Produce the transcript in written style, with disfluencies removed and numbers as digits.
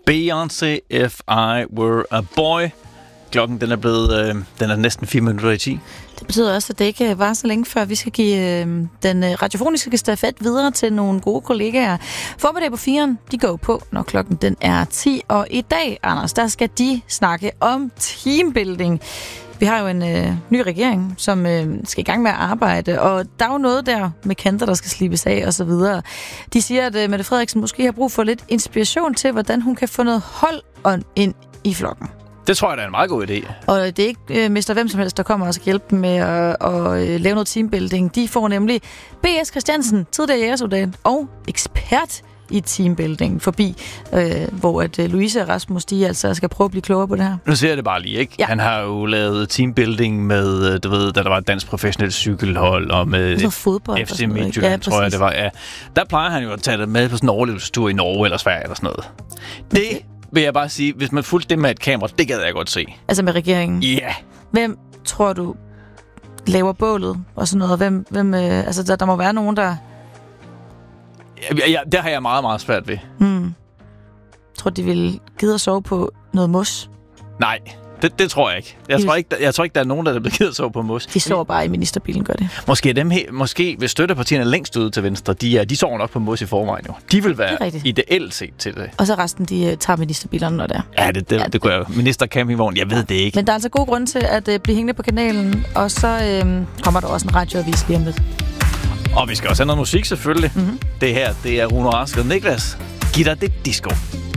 Beyoncé, If I Were a Boy. Klokken den er næsten 4 minutter i 10. Det betyder også, at det ikke var så længe før, vi skal give den radiofoniske stafet videre til nogle gode kollegaer. Formiddag på 4'eren, de går på, når klokken den er 10. Og i dag, Anders, der skal de snakke om teambuilding. Vi har jo en ny regering, som skal i gang med at arbejde, og der er jo noget der med kanter, der skal slibes af og så videre. De siger, at Mette Frederiksen måske har brug for lidt inspiration til, hvordan hun kan få noget hold ind i flokken. Det tror jeg, der er en meget god idé. Og det er ikke mister hvem som helst, der kommer og skal hjælpe dem med at lave noget teambuilding. De får nemlig B.S. Christiansen, tidligere jægersoldat og ekspert i teambuilding forbi, hvor at Louise og Rasmus, de altså skal prøve at blive klogere på det her. Nu ser jeg det bare lige, ikke? Ja. Han har jo lavet teambuilding med, du ved, da der var et dansk professionelt cykelhold, og med fodbold FC Midtjylland, tror jeg det var. Ja. Der plejer han jo at tage det med på sådan en overlevelsestur i Norge eller Sverige eller sådan noget. Det vil jeg bare sige, hvis man fulgte det med et kamera, det gad jeg godt se. Altså med regeringen? Ja. Yeah. Hvem tror du laver bålet og sådan noget? Hvem altså der må være nogen, der... Ja, det har jeg meget, meget svært ved. Tror de vil gide at sove på noget mos? Nej, det tror jeg ikke. Jeg tror ikke, der er nogen, der vil gide at sove på mos. De sover bare i ministerbilen, gør det. Måske hvis støttepartierne længst ude til venstre, de sover nok på mos i forvejen jo. De vil være ideelt set til det. Og så resten, de tager ministerbilerne, når det er. Ja, det gør jeg. Ministercampingvogn, jeg ved det ikke. Men der er altså god grund til at blive hængende på kanalen, og så kommer der også en radioavis lige om lidt. Og vi skal også have noget musik, selvfølgelig. Det her, det er Rune Rask og Niklas. Giv dig det disco.